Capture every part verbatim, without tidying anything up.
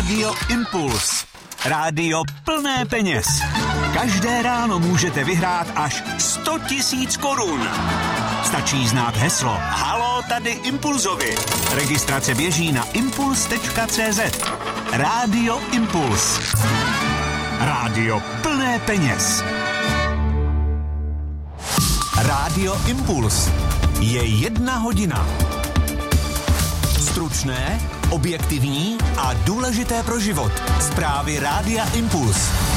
Rádio Impuls. Rádio plné peněz. Každé ráno můžete vyhrát až sto tisíc korun. Stačí znát heslo Haló, tady Impulzovi. Registrace běží na impuls tečka cé zet. Rádio Impuls. Rádio plné peněz. Rádio Impuls. Je jedna hodina. Stručné, objektivní a důležité pro život. Zprávy Rádia Impuls.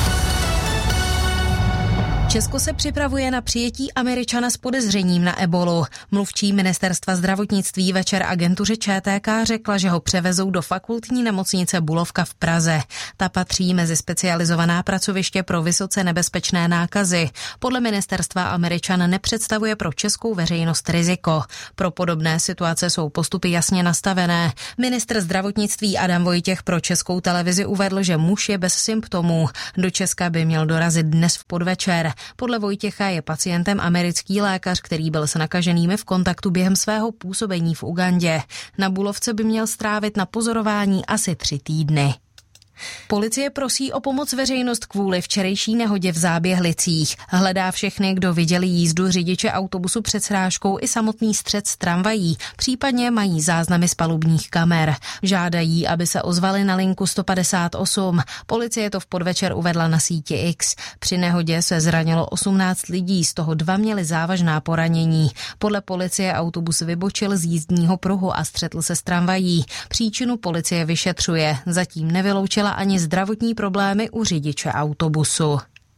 Česko se připravuje na přijetí Američana s podezřením na ebolu. Mluvčí ministerstva zdravotnictví večer agentuře Č T K řekla, že ho převezou do fakultní nemocnice Bulovka v Praze. Ta patří mezi specializovaná pracoviště pro vysoce nebezpečné nákazy. Podle ministerstva Američan nepředstavuje pro českou veřejnost riziko. Pro podobné situace jsou postupy jasně nastavené. Ministr zdravotnictví Adam Vojtěch pro Českou televizi uvedl, že muž je bez symptomů. Do Česka by měl dorazit dnes v podvečer. Podle Vojtěcha je pacientem americký lékař, který byl s nakaženými v kontaktu během svého působení v Ugandě. Na Bulovce by měl strávit na pozorování asi tři týdny. Policie prosí o pomoc veřejnost kvůli včerejší nehodě v Záběhlicích. Hledá všechny, kdo viděli jízdu řidiče autobusu před srážkou i samotný střet s tramvají, případně mají záznamy z palubních kamer. Žádají, aby se ozvali na linku sto padesát osm. Policie to v podvečer uvedla na síti X. Při nehodě se zranilo osmnáct lidí, z toho dva měli závažná poranění. Podle policie autobus vybočil z jízdního pruhu a střetl se s tramvají. Příčinu policie vyšetřuje. Zatím nevyloučila ani zdravotní problémy u řidiče autobusu.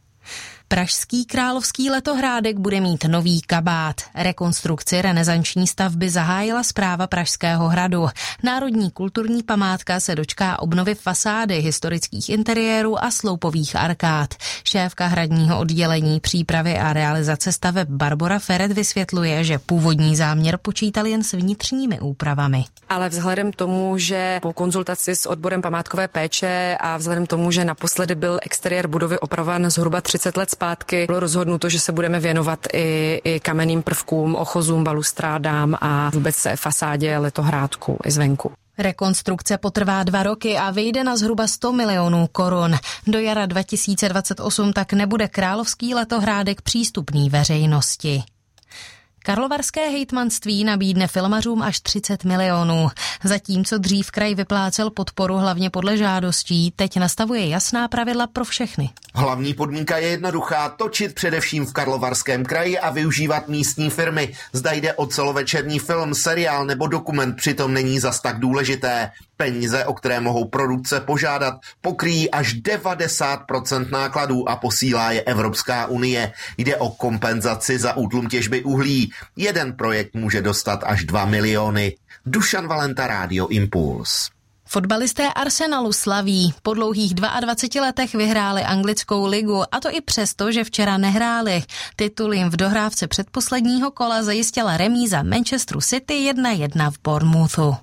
Pražský Královský letohrádek bude mít nový kabát. Rekonstrukci renesanční stavby zahájila správa Pražského hradu. Národní kulturní památka se dočká obnovy fasády, historických interiérů a sloupových arkád. Šéfka hradního oddělení přípravy a realizace staveb Barbora Feret vysvětluje, že původní záměr počítal jen s vnitřními úpravami. Ale vzhledem tomu, že po konzultaci s odborem památkové péče a vzhledem tomu, že naposledy byl exteriér budovy opravován zhruba třicet let zpátky, bylo rozhodnuto, že se budeme věnovat i, i kamenným prvkům, ochozům, balustrádám a vůbec fasádě letohrádku i zvenku. Rekonstrukce potrvá dva roky a vyjde na zhruba sto milionů korun. Do jara dva tisíce dvacet osm tak nebude Královský letohrádek přístupný veřejnosti. Karlovarské hejtmanství nabídne filmařům až třicet milionů. Zatímco dřív kraj vyplácel podporu hlavně podle žádostí, teď nastavuje jasná pravidla pro všechny. Hlavní podmínka je jednoduchá, točit především v Karlovarském kraji a využívat místní firmy. Zda jde o celovečerní film, seriál nebo dokument, přitom není zas tak důležité. Peníze, o které mohou produkce požádat, pokryjí až devadesát procent nákladů a posílá je Evropská unie. Jde o kompenzaci za útlum těžby uhlí. Jeden projekt může dostat až dva miliony. Dušan Valenta, Rádio Impuls. Fotbalisté Arsenalu slaví. Po dlouhých dvaceti dvou letech vyhráli anglickou ligu, a to i přesto, že včera nehráli. Titul jim v dohrávce předposledního kola zajistila remíza Manchesteru City jedna jedna v Bournemouthu.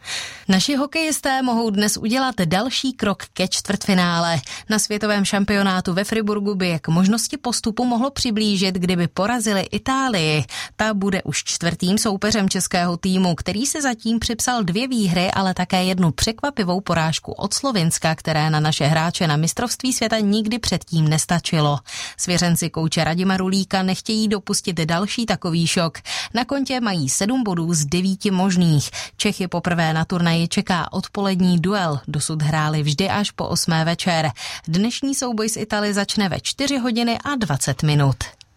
Naši hokejisté mohou dnes udělat další krok ke čtvrtfinále. Na světovém šampionátu ve Friburgu by je k možnosti postupu mohlo přiblížit, kdyby porazili Itálii. Ta bude už čtvrtým soupeřem českého týmu, který si zatím připsal dvě výhry, ale také jednu překvapivou porážku od Slovinska, které na naše hráče na mistrovství světa nikdy předtím nestačilo. Svěřenci kouče Radima Rulíka nechtějí dopustit další takový šok. Na kontě mají sedm bodů z devíti možných. Čechy poprvé na turnaji čeká odpolední duel, dosud hráli vždy až po osmé večer. Dnešní souboj s Itálií začne ve čtyři hodiny a dvacet minut.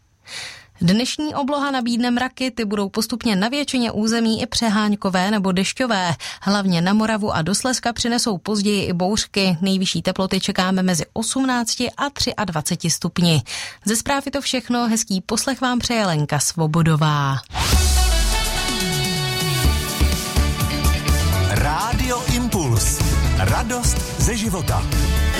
Dnešní obloha nabídne mraky, ty budou postupně na většině území i přeháňkové nebo dešťové. Hlavně na Moravu a do Slezska přinesou později i bouřky. Nejvyšší teploty čekáme mezi osmnácti a dvaceti třemi stupni. Ze zprávy to všechno, hezký poslech vám přeje Lenka Svobodová. Rádio Impuls. Radost ze života.